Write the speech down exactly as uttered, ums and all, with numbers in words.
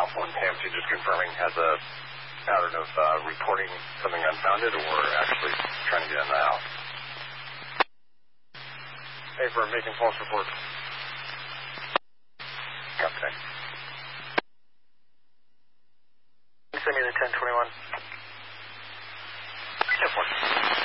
one P M C just confirming has a pattern of uh, reporting something unfounded or actually trying to get in the house. Hey, for making false reports. Okay. Send me the ten twenty-one. ten four.